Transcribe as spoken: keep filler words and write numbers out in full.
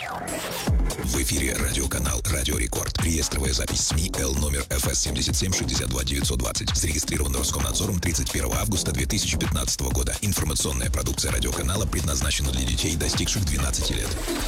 В эфире радиоканал «Радио Рекорд». Реестровая запись СМИ Л номер эф эс семь семь шесть два девять двадцать. Зарегистрирован Роскомнадзором тридцать первого августа две тысячи пятнадцатого года. Информационная продукция радиоканала предназначена для детей, достигших двенадцати лет.